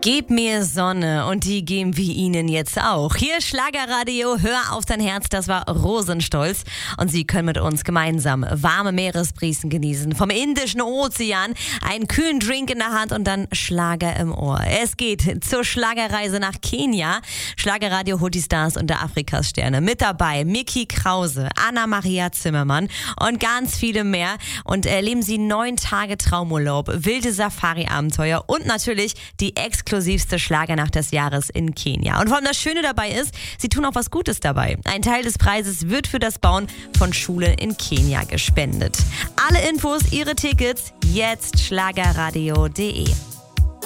Gib mir Sonne und die geben wir Ihnen jetzt auch. Hier Schlagerradio, hör auf dein Herz, das war Rosenstolz. Und Sie können mit uns gemeinsam warme Meeresbrisen genießen. Vom Indischen Ozean, einen kühlen Drink in der Hand und dann Schlager im Ohr. Es geht zur Schlagerreise nach Kenia. Schlagerradio holt die Stars unter Afrikas Sterne. Mit dabei Micky Krause, Anna-Maria Zimmermann und ganz viele mehr. Und erleben Sie 9 Tage Traumurlaub, wilde Safari-Abenteuer und natürlich die exklusivste Schlagernacht des Jahres in Kenia. Und vor allem das Schöne dabei ist, sie tun auch was Gutes dabei. Ein Teil des Preises wird für das Bauen von Schulen in Kenia gespendet. Alle Infos, Ihre Tickets, jetzt schlagerradio.de.